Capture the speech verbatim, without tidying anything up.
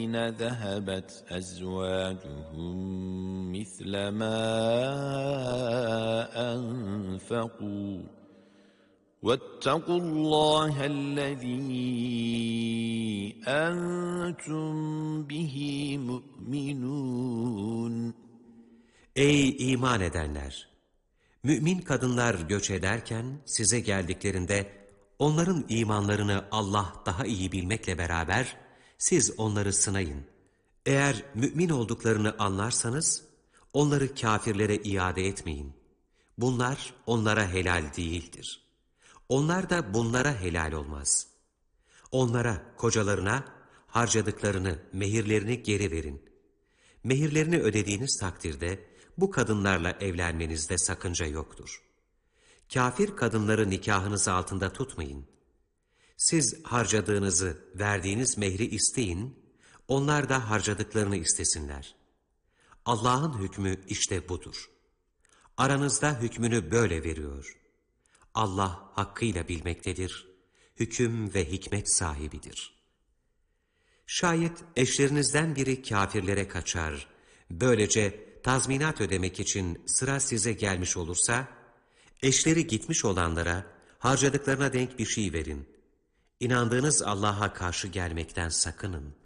ذهبت أزواجهم مثل ما أنفقوا واتقوا الله الذي أنتم به مؤمنون. Ey iman edenler! Mümin kadınlar göç ederken size geldiklerinde onların imanlarını Allah daha iyi bilmekle beraber siz onları sınayın. Eğer mümin olduklarını anlarsanız onları kâfirlere iade etmeyin. Bunlar onlara helal değildir. Onlar da bunlara helal olmaz. Onlara, kocalarına harcadıklarını, mehirlerini geri verin. Mehirlerini ödediğiniz takdirde bu kadınlarla evlenmenizde sakınca yoktur. Kafir kadınları nikahınız altında tutmayın. Siz harcadığınızı, verdiğiniz mehri isteyin, onlar da harcadıklarını istesinler. Allah'ın hükmü işte budur. Aranızda hükmünü böyle veriyor. Allah hakkıyla bilmektedir, hüküm ve hikmet sahibidir. Şayet eşlerinizden biri kâfirlere kaçar, böylece tazminat ödemek için sıra size gelmiş olursa, eşleri gitmiş olanlara harcadıklarına denk bir şey verin. İnandığınız Allah'a karşı gelmekten sakının.